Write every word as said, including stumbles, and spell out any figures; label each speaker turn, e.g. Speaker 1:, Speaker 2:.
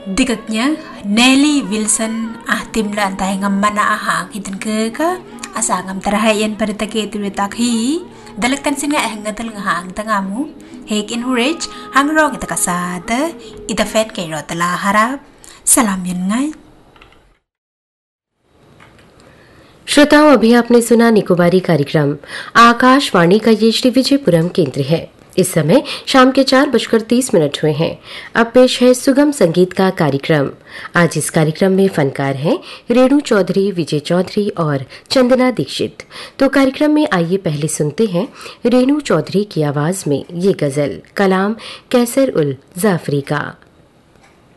Speaker 1: Dikatnya Nelly Wilson ah timla antay ngam mana ahang itin ke ka asangam terahayan pada take itu takhi dalaktan sin nga eh ngatal nga hang tangamu hek encourage hang rong ita kasada ita fet kay rotala harap सलाम यन्गाई।
Speaker 2: श्रोताओं, अभी आपने सुना निकोबारी कार्यक्रम। आकाशवाणी का ये श्री विजयपुरम केंद्र है। इस समय शाम के चार बजकर तीस मिनट हुए हैं। अब पेश है सुगम संगीत का कार्यक्रम। आज इस कार्यक्रम में फनकार हैं रेणु चौधरी, विजय चौधरी और चंदना दीक्षित। तो कार्यक्रम में आइए पहले सुनते हैं रेणु चौधरी की आवाज में ये गजल कलाम कैसर उल जाफरी का।